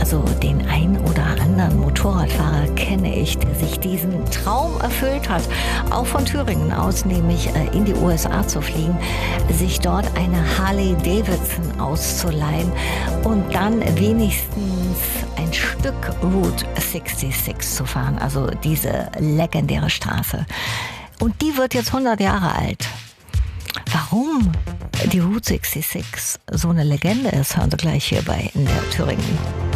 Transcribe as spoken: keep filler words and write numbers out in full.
Also den ein oder anderen Motorradfahrer kenne ich, der sich diesen Traum erfüllt hat, auch von Thüringen aus, nämlich in die U S A zu fliegen, sich dort eine Harley Davidson auszuleihen und dann wenigstens ein Stück Route sechsundsechzig zu fahren, also diese legendäre Straße. Und die wird jetzt hundert Jahre alt. Warum die Route sechsundsechzig so eine Legende ist, hören Sie gleich hier bei In der Thüringen.